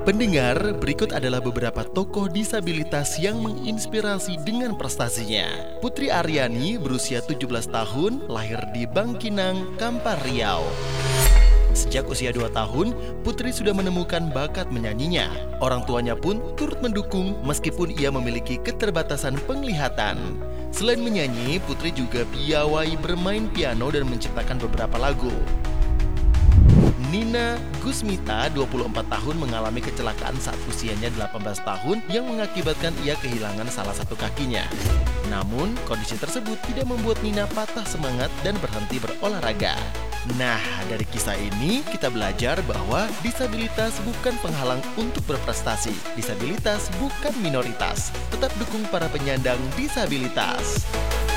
Pendengar, berikut adalah beberapa tokoh disabilitas yang menginspirasi dengan prestasinya. Putri Aryani berusia 17 tahun, lahir di Bangkinang, Kampar Riau. Sejak usia 2 tahun, Putri sudah menemukan bakat menyanyinya. Orang tuanya pun turut mendukung meskipun ia memiliki keterbatasan penglihatan. Selain menyanyi, Putri juga piawai bermain piano dan menciptakan beberapa lagu. Nina Gusmita, 24 tahun, mengalami kecelakaan saat usianya 18 tahun yang mengakibatkan ia kehilangan salah satu kakinya. Namun, kondisi tersebut tidak membuat Nina patah semangat dan berhenti berolahraga. Nah, dari kisah ini kita belajar bahwa disabilitas bukan penghalang untuk berprestasi. Disabilitas bukan minoritas. Tetap dukung para penyandang disabilitas.